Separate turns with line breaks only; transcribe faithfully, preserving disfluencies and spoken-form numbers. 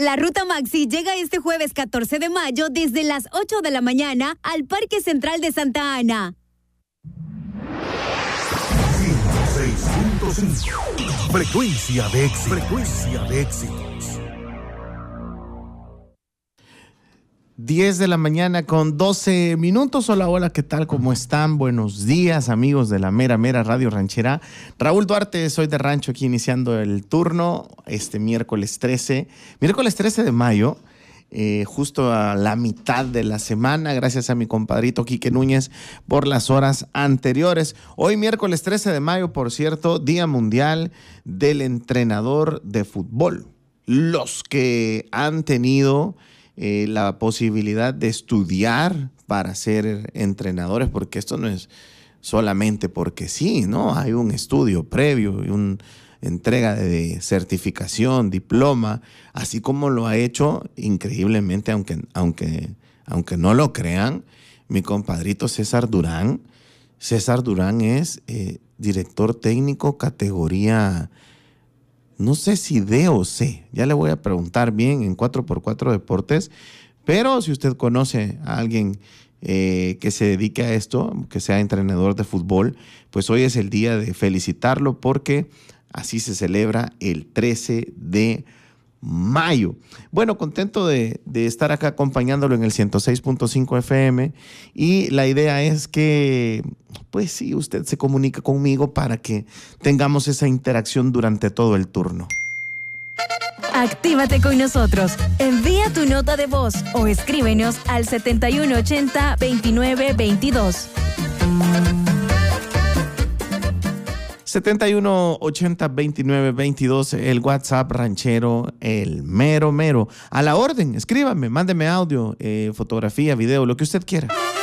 La Ruta Maxi llega este jueves catorce de mayo desde las ocho de la mañana al Parque Central de Santa Ana.
ciento seis punto cinco. Frecuencia de éxitos. Frecuencia de éxitos.
diez de la mañana con doce minutos. Hola, hola, ¿qué tal? ¿Cómo están? Buenos días, amigos de la mera, mera Radio Ranchera. Raúl Duarte, soy de Rancho, aquí iniciando el turno este miércoles trece. Miércoles trece de mayo, eh, justo a la mitad de la semana, gracias a mi compadrito Quique Núñez por las horas anteriores. Hoy, miércoles trece de mayo, por cierto, Día Mundial del Entrenador de Fútbol. Los que han tenido Eh, la posibilidad de estudiar para ser entrenadores, porque esto no es solamente porque sí, ¿no? Hay un estudio previo y una entrega de certificación, diploma, así como lo ha hecho increíblemente, aunque, aunque, aunque no lo crean, mi compadrito César Durán. César Durán es eh, director técnico categoría, no sé si D o C, ya le voy a preguntar bien en cuatro por cuatro Deportes, pero si usted conoce a alguien eh, que se dedique a esto, que sea entrenador de fútbol, pues hoy es el día de felicitarlo porque así se celebra el trece de mayo. Bueno, contento de, de estar acá acompañándolo en el ciento seis punto cinco F M y la idea es que, pues sí, usted se comunique conmigo para que tengamos esa interacción durante todo el turno.
Actívate con nosotros. Envía tu nota de voz o escríbenos al setenta y uno ochenta, veintinueve veintidós.
setenta y uno ochenta, veintinueve veintidós, el WhatsApp ranchero, el mero mero. A la orden, escríbame, mándeme audio, eh, fotografía, video, lo que usted quiera.